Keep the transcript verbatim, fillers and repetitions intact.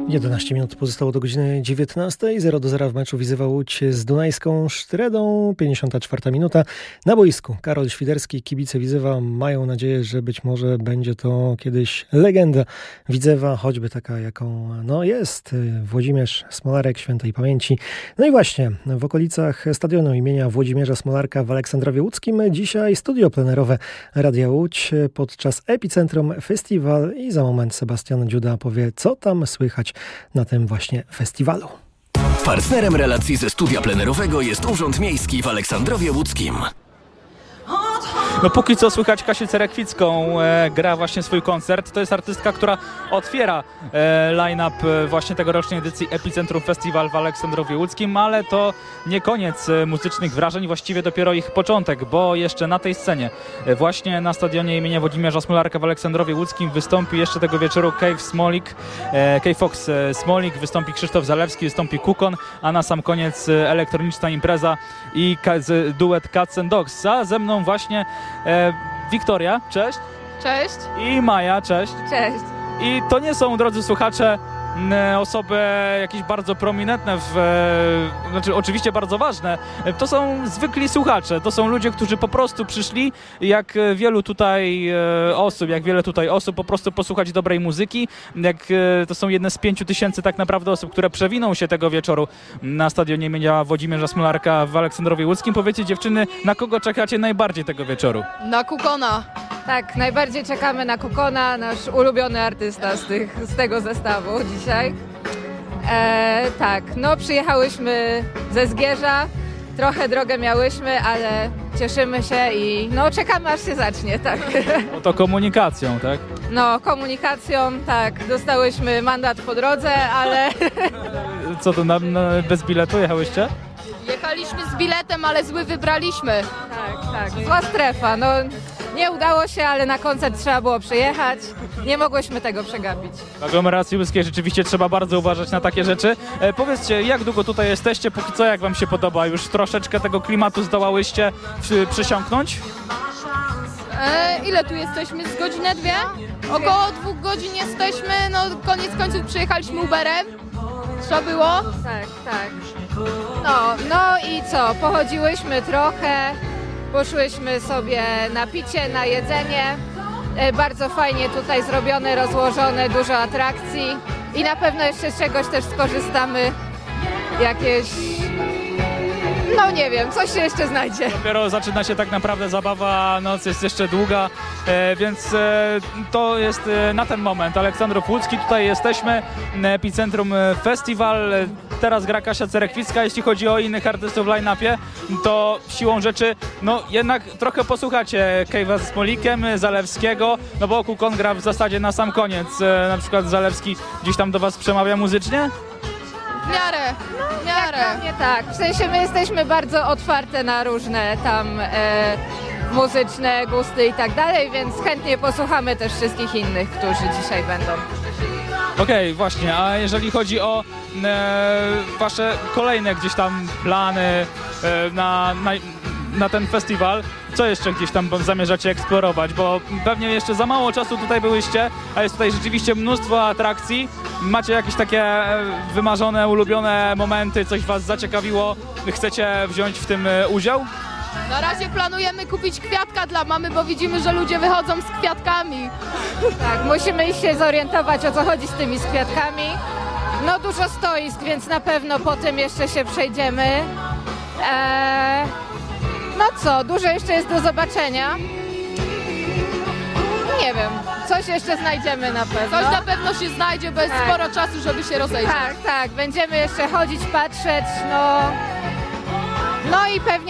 jedenaście minut pozostało do godziny dziewiętnastej. zero do zera w meczu Widzewa Łódź z Dunajską Sztredą. pięćdziesiąta czwarta minuta. Na boisku Karol Świderski. Kibice Widzewa mają nadzieję, że być może będzie to kiedyś legenda Widzewa, choćby taka, jaką no jest Włodzimierz Smolarek świętej pamięci. No i właśnie w okolicach stadionu imienia Włodzimierza Smolarka w Aleksandrowie Łódzkim dzisiaj studio plenerowe Radia Łódź podczas Epicentrum Festiwal i za moment Sebastian Dziuda powie, co tam słychać na tym właśnie festiwalu. Partnerem relacji ze studia plenerowego jest Urząd Miejski w Aleksandrowie Łódzkim. No póki co słychać Kasię Cerekwicką, e, gra właśnie swój koncert. To jest artystka, która otwiera e, line-up e, właśnie tegorocznej edycji Epicentrum Festiwal w Aleksandrowie Łódzkim, ale to nie koniec e, muzycznych wrażeń, właściwie dopiero ich początek, bo jeszcze na tej scenie, e, właśnie na stadionie imienia Włodzimierza Smolarka w Aleksandrowie Łódzkim wystąpi jeszcze tego wieczoru Cave Smolik, e, Cave Fox e, Smolik, wystąpi Krzysztof Zalewski, wystąpi Kukon, a na sam koniec e, elektroniczna impreza i ka- z, duet Cats and Dogs. A ze mną właśnie E, Wiktoria, cześć. Cześć. I Maja, cześć. Cześć. I to nie są, drodzy słuchacze, m, osoby jakieś bardzo prominentne, w, e, znaczy oczywiście bardzo ważne. To są zwykli słuchacze, to są ludzie, którzy po prostu przyszli, jak wielu tutaj e, osób, jak wiele tutaj osób, po prostu posłuchać dobrej muzyki. Jak, e, to są jedne z pięciu tysięcy tak naprawdę osób, które przewiną się tego wieczoru na stadionie imienia Włodzimierza Smolarka w Aleksandrowie Łódzkim. Powiedzcie, dziewczyny, na kogo czekacie najbardziej tego wieczoru? Na Kukona. Tak, najbardziej czekamy na Kukona, nasz ulubiony artysta z, tych, z tego zestawu dzisiaj. E, tak, no przyjechałyśmy ze Zgierza, trochę drogę miałyśmy, ale cieszymy się i no czekamy aż się zacznie, tak. No to komunikacją, tak? No komunikacją, tak, dostałyśmy mandat po drodze, ale... Co to, na, na, bez biletu jechałyście? Jechaliśmy z biletem, ale zły wybraliśmy. Tak, tak, zła strefa, no nie udało się, ale na koncert trzeba było przyjechać, nie mogłyśmy tego przegapić. W aglomeracji łódzkiej rzeczywiście trzeba bardzo uważać na takie rzeczy. E, powiedzcie, jak długo tutaj jesteście, póki co jak wam się podoba? Już troszeczkę tego klimatu zdołałyście przy, przysiąknąć? E, ile tu jesteśmy? Z godzinę, dwie? Około dwóch godzin jesteśmy, no koniec końców przyjechaliśmy Uberem. Co było? Tak, tak. No, no i co, pochodziłyśmy trochę, poszłyśmy sobie na picie, na jedzenie. E, bardzo fajnie tutaj zrobione, rozłożone, dużo atrakcji i na pewno jeszcze z czegoś też skorzystamy, jakieś, no nie wiem, coś się jeszcze znajdzie. Dopiero zaczyna się tak naprawdę zabawa, noc jest jeszcze długa, e, więc e, to jest e, na ten moment Aleksandrów Łódzki, tutaj jesteśmy, Epicentrum Festiwal. Teraz gra Kasia Cerekwicka. Jeśli chodzi o innych artystów w line-upie, to siłą rzeczy, no jednak trochę posłuchacie Cave'a z Smolikiem, Zalewskiego, no bo Kukon gra w zasadzie na sam koniec. E, na przykład Zalewski gdzieś tam do was przemawia muzycznie? W miarę, w miarę. Jak dla mnie tak, w sensie my jesteśmy bardzo otwarte na różne tam e, muzyczne gusty i tak dalej, więc chętnie posłuchamy też wszystkich innych, którzy dzisiaj będą. Okej, okay, właśnie, a jeżeli chodzi o e, wasze kolejne gdzieś tam plany e, na, na, na ten festiwal, co jeszcze gdzieś tam zamierzacie eksplorować, bo pewnie jeszcze za mało czasu tutaj byłyście, a jest tutaj rzeczywiście mnóstwo atrakcji. Macie jakieś takie wymarzone, ulubione momenty, coś was zaciekawiło, chcecie wziąć w tym udział? Na razie planujemy kupić kwiatka dla mamy, bo widzimy, że ludzie wychodzą z kwiatkami. Tak, musimy się zorientować, o co chodzi z tymi z kwiatkami. No dużo stoisk, więc na pewno po tym jeszcze się przejdziemy. Eee, no co, dużo jeszcze jest do zobaczenia. Nie wiem, coś jeszcze znajdziemy na pewno. Coś na pewno się znajdzie, bo jest Tak. sporo czasu, żeby się rozejrzeć. Tak, tak, będziemy jeszcze chodzić, patrzeć, no, no i pewnie